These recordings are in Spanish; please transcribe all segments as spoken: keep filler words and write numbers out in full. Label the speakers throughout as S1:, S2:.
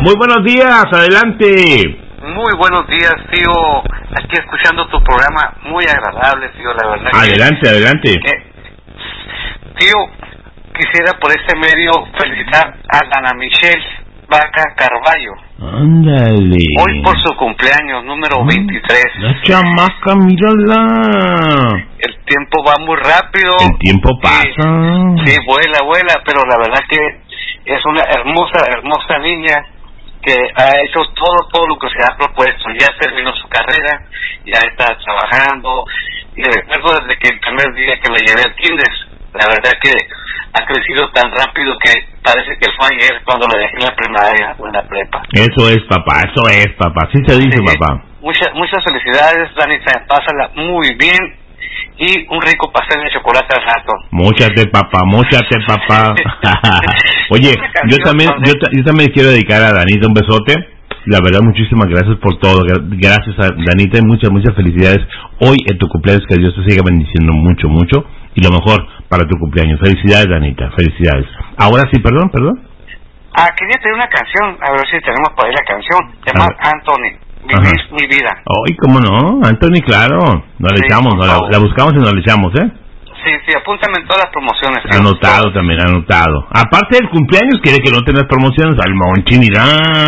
S1: Muy buenos días, adelante.
S2: Muy buenos días, tío. Aquí escuchando tu programa, muy agradable, tío, la verdad.
S1: Adelante,
S2: que,
S1: adelante.
S2: Que, tío, quisiera por este medio felicitar a Ana Michelle Vaca Carballo.
S1: Ándale.
S2: Hoy por su cumpleaños, número veintitrés.
S1: La chamaca, mírala.
S2: El tiempo va muy rápido.
S1: El tiempo pasa.
S2: Sí, sí, vuela, vuela, pero la verdad que es una hermosa, hermosa niña que ha hecho todo, todo lo que se ha propuesto. Ya terminó su carrera, ya está trabajando. Y recuerdo desde que el primer día que me llevé al kinder, la verdad que ha crecido tan rápido que parece que fue ayer cuando le dejé en la primaria o en la prepa.
S1: Eso es, papá, eso es, papá. Sí se dice, sí, papá.
S2: Muchas, muchas felicidades, Danita. Pásala muy bien. Y un rico pastel de chocolate al rato.
S1: Móchate, papá, móchate, papá. Oye, yo también, yo, yo también quiero dedicar a Danita un besote. La verdad, muchísimas gracias por todo. Gracias a Danita y muchas, muchas felicidades. Hoy en tu cumpleaños, que Dios te siga bendiciendo mucho, mucho. Y lo mejor para tu cumpleaños. Felicidades, Danita, felicidades. Ahora sí, perdón, perdón.
S2: Ah, quería tener una canción, a ver si tenemos por ahí la canción. Se llama Anthony. Vivir mi vida.
S1: Ay, ¿cómo no? Anthony, claro. Nos le sí, echamos, no, la, la buscamos y nos le echamos, ¿eh?
S2: Sí, sí, apúntame en todas las promociones. ¿Sí?
S1: Anotado también, anotado. Aparte del cumpleaños, quiere que no tengas promociones. Al Monchi, mira.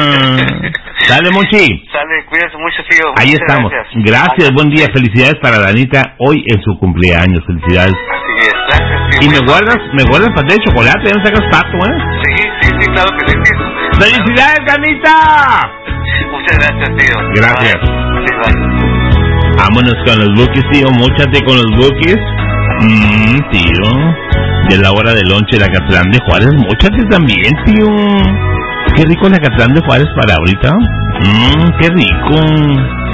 S1: Dale, Monchi.
S2: Sale, cuídate mucho, tío.
S1: Ahí Muchas estamos. Gracias, gracias Ay, buen día. Sí. Felicidades para Danita hoy en su cumpleaños. Felicidades.
S2: Así es, gracias, tío.
S1: Y me guardas, me guardas pastel de chocolate, ya no sacas pato, ¿eh?
S2: Sí, sí, sí, claro que sí.
S1: ¡Felicidades, Danita!
S2: Muchas gracias, tío.
S1: Gracias.
S2: Sí, bye.
S1: Vámonos con los buques, tío. Móchate con los buques. Mmm, tío. De la hora de lonche, la Catlán de Juárez. Móchate también, tío. Qué rico la Catlán de Juárez para ahorita. Mmm, qué rico.